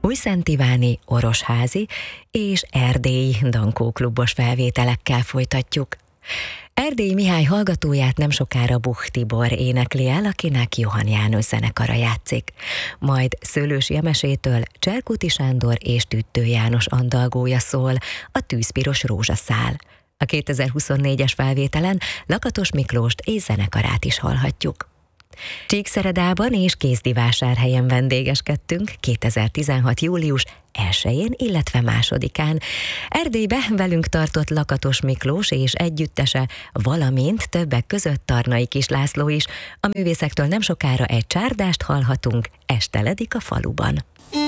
Újszent Iváni, Orosházi és erdélyi dankóklubos felvételekkel folytatjuk. Erdélyi Mihály hallgatóját nem sokára Buch Tibor énekli el, akinek Johann János zenekara játszik. Majd Szőlősi Emesétől Cserkuti Sándor és Tüttő János andalgója szól, a Tűzpiros rózsaszál. A 2024-es felvételen Lakatos Miklóst és zenekarát is hallhatjuk. Csíkszeredában és Kézdivásárhelyen vendégeskedtünk 2016. július 1-én, illetve 2-án. Erdélybe velünk tartott Lakatos Miklós és együttese, valamint többek között Tarnai Kis László is. A művészektől nem sokára egy csárdást hallhatunk, Esteledik a faluban.